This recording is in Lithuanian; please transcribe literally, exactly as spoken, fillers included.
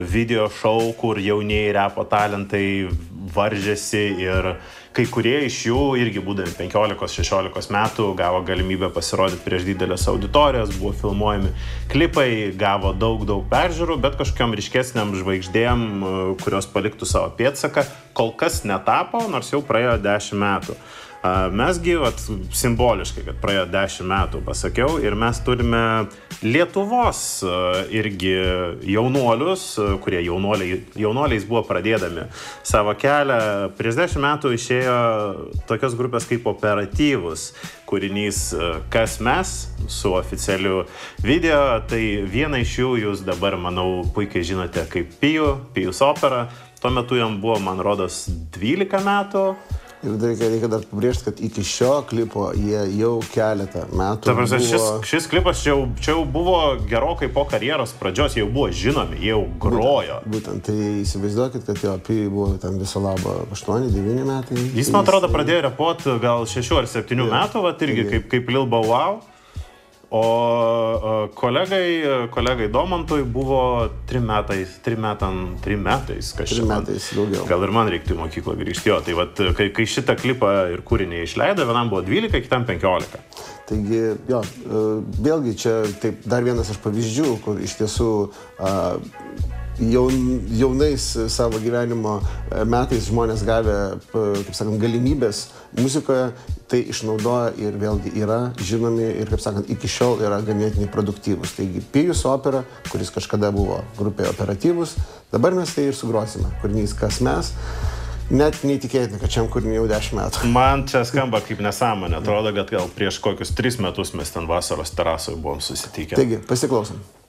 video šou, kur jaunieji repo talentai varžėsi ir kai kurie iš jų irgi būdami penkiolikos šešiolikos metų gavo galimybę pasirodyti prieš didelės auditorijos, buvo filmuojami klipai, gavo daug, daug peržiūrų, bet kažkokiam ryškesniam žvaigždėm, kurios paliktų savo pėdsaką, kol kas netapo, nors jau praėjo dešimt metų. Mesgi, vat, simboliškai, kad praėjo dešimt metų, pasakiau, ir mes turime Lietuvos irgi jaunuolius, kurie jaunuoliai, jaunuoliais buvo pradėdami savo kelią. Prieš dešimt metų išėjo tokios grupės kaip Operatyvus, kūrinys Kas mes, su oficialiu video. Tai vieną iš jų jūs dabar, manau, puikiai žinote kaip Pijų, Pijus Opera. Tuo metu jam buvo, man rodos, dvylika metų. Ir reikia, reikia dar pabrėžti, kad iki šio klipo jie jau keletą metų Ta, buvo... Šis, šis klipas čia jau, čia jau buvo gerokai po karjeros pradžios, jau buvo žinomi, jie jau grojo. Būtent, būtent tai įsivaizduokit, kad jo Pijui buvo ten viso labo aštuoni devyni metai. Jis, man atrodo, pradėjo repot gal šešių ar septynių ja, metų, vat irgi kaip, kaip Lil Bow Wow. O kolegai, kolegai Domantui buvo trim metais, trim metam, trim metais, kas trim metais daugiau. Gal ir man reiktų į mokyklą grįžti. Jo, tai vat, kai, kai šitą klipą ir kūrinį išleido, vienam buvo dvylika, kitam penkiolika. Taigi, jo, vėlgi čia taip dar vienas iš pavyzdžių, kur iš tiesų jaun, jaunais savo gyvenimo metais žmonės gavę, kaip sakant, galimybės muzikoje, tai išnaudoja ir vėlgi yra žinomi ir, kaip sakant, iki šiol yra ganėtinai produktyvus. Taigi, Pijus Opera, kuris kažkada buvo grupė Operatyvus, dabar mes tai ir sugrosime. Kūrinys Kas mes. Net neįtikėtina, kad šiam kūriniui jau dešimt metų. Man čia skamba kaip nesąmonė. Atrodo, kad gal prieš kokius tris metus mes ten vasaros terasoje buvom susitikę. Taigi, pasiklausom.